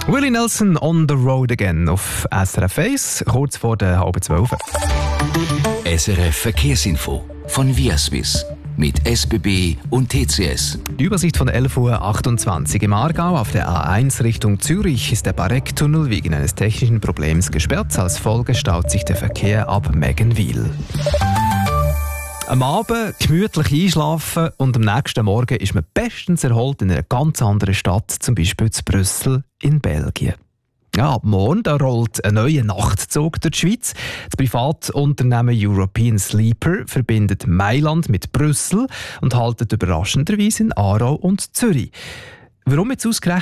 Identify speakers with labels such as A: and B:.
A: Willie Nelson on the road again auf SRF 1, kurz vor der 11:30.
B: SRF Verkehrsinfo von Viaswiss mit SBB und TCS.
A: Die Übersicht von 11:28 Uhr im Aargau. Auf der A1 Richtung Zürich ist der Bareck-Tunnel wegen eines technischen Problems gesperrt. Als Folge staut sich der Verkehr ab Meggenwil. Am Abend gemütlich einschlafen und am nächsten Morgen ist man bestens erholt in einer ganz anderen Stadt, zum Beispiel in Brüssel in Belgien. Ja, ab morgen da rollt ein neuer Nachtzug durch die Schweiz. Das Privatunternehmen European Sleeper verbindet Mailand mit Brüssel und haltet überraschenderweise in Aarau und Zürich. Warum jetzt ausgerechnet